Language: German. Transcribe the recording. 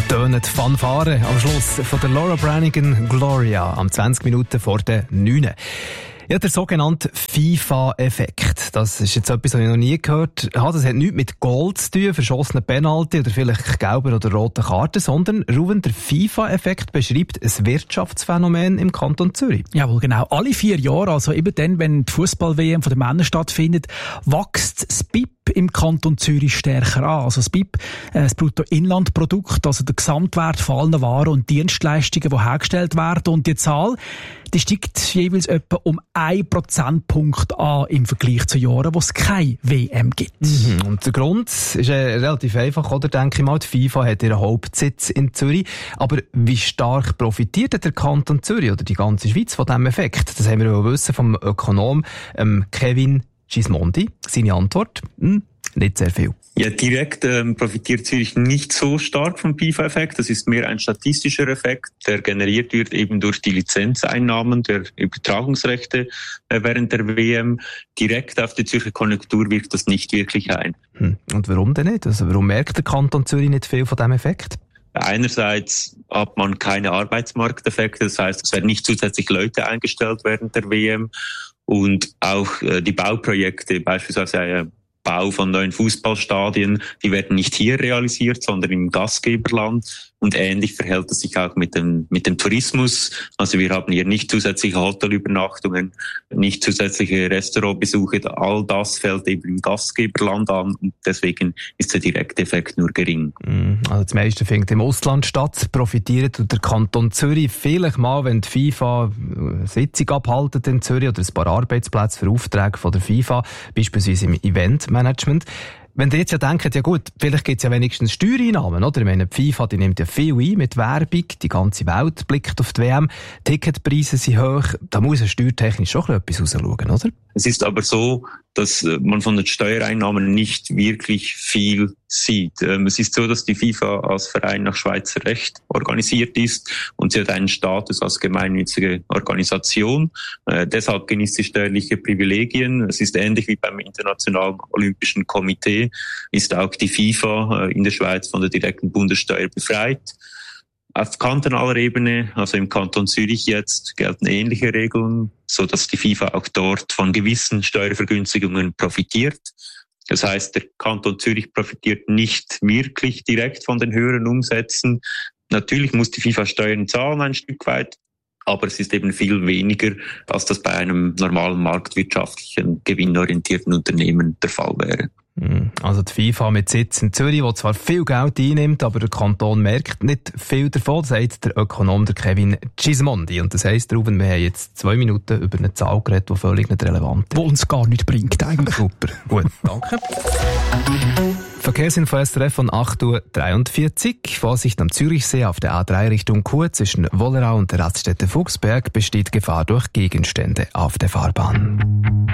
Da tönen die Fanfaren am Schluss von der Laura Branigan Gloria am 20 Minuten vor der 9. Ja, der sogenannte FIFA-Effekt. Das ist jetzt etwas, was ich noch nie gehört habe. Das hat nichts mit Goal zu tun, verschossenen Penalty oder vielleicht gelben oder roten Karten, sondern Ruben, der FIFA-Effekt beschreibt ein Wirtschaftsphänomen im Kanton Zürich. Jawohl, genau. Alle 4 Jahre, also eben dann, wenn die Fußball-WM von den Männern stattfindet, wächst das BIP im Kanton Zürich stärker an. Also das BIP, das Bruttoinlandprodukt, also der Gesamtwert von allen Waren und Dienstleistungen, die hergestellt werden. Und die Zahl, die steigt jeweils etwa um 1 Prozentpunkt an im Vergleich zu Jahren, wo es keine WM gibt. Und der Grund ist relativ einfach, oder? Denke ich mal, die FIFA hat ihren Hauptsitz in Zürich. Aber wie stark profitiert der Kanton Zürich oder die ganze Schweiz von diesem Effekt? Das haben wir wissen vom Ökonom Kevin Gismondi. Seine Antwort? Nicht sehr viel. Ja, direkt profitiert Zürich nicht so stark vom FIFA-Effekt. Das ist mehr ein statistischer Effekt, der generiert wird eben durch die Lizenzeinnahmen der Übertragungsrechte während der WM. Direkt auf die Zürcher Konjunktur wirkt das nicht wirklich ein. Und warum denn nicht? Also warum merkt der Kanton Zürich nicht viel von diesem Effekt? Einerseits hat man keine Arbeitsmarkteffekte, das heißt, es werden nicht zusätzlich Leute eingestellt während der WM und auch die Bauprojekte, beispielsweise Bau von neuen Fußballstadien, die werden nicht hier realisiert, sondern im Gastgeberland. Und ähnlich verhält es sich auch mit dem Tourismus. Also wir haben hier nicht zusätzliche Hotelübernachtungen, nicht zusätzliche Restaurantbesuche. All das fällt eben im Gastgeberland an und deswegen ist der direkte Effekt nur gering. Also das meiste findet im Ausland statt, profitiert der Kanton Zürich vielleicht mal, wenn die FIFA eine Sitzung abhalten in Zürich oder ein paar Arbeitsplätze für Aufträge von der FIFA, beispielsweise im Eventmanagement. Wenn ihr jetzt ja denkt, ja gut, vielleicht gibt es ja wenigstens Steuereinnahmen, oder? Ich meine, die FIFA, die nimmt ja viel ein mit Werbung, die ganze Welt blickt auf die WM, Ticketpreise sind hoch, da muss ja steuertechnisch schon etwas rausschauen, oder? Es ist aber so, dass man von den Steuereinnahmen nicht wirklich viel sieht. Es ist so, dass die FIFA als Verein nach Schweizer Recht organisiert ist und sie hat einen Status als gemeinnützige Organisation. Deshalb genießt sie steuerliche Privilegien. Es ist ähnlich wie beim Internationalen Olympischen Komitee, ist auch die FIFA in der Schweiz von der direkten Bundessteuer befreit. Auf kantonaler Ebene, also im Kanton Zürich jetzt, gelten ähnliche Regeln, so dass die FIFA auch dort von gewissen Steuervergünstigungen profitiert. Das heißt, der Kanton Zürich profitiert nicht wirklich direkt von den höheren Umsätzen. Natürlich muss die FIFA Steuern zahlen ein Stück weit, aber es ist eben viel weniger, als das bei einem normalen marktwirtschaftlichen, gewinnorientierten Unternehmen der Fall wäre. Also die FIFA mit Sitz in Zürich, die zwar viel Geld einnimmt, aber der Kanton merkt nicht viel davon, sagt der Ökonom der Kevin Gismondi. Und das heisst, Ruben, wir haben jetzt 2 Minuten über eine Zahl geredet, die völlig nicht relevant ist. Die uns gar nicht bringt eigentlich. Super, gut, danke. Verkehrsinfo SRF von 8.43 Uhr. Vorsicht am Zürichsee auf der A3 Richtung Chur zwischen Wollerau und der Raststätte Fuchsberg besteht Gefahr durch Gegenstände auf der Fahrbahn.